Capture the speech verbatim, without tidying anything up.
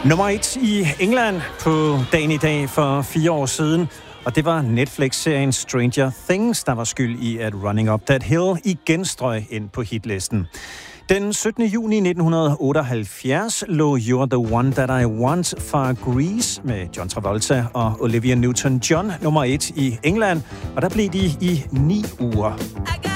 Nummer et i England på dagen i dag for fire år siden. Og det var Netflix-serien Stranger Things, der var skyld i, at Running Up That Hill igen strøg ind på hitlisten. Den syttende juni nitten otteoghalvfjerds lå You're the One That I Want fra Grease med John Travolta og Olivia Newton-John nummer et i England, og der blev de i ni uger.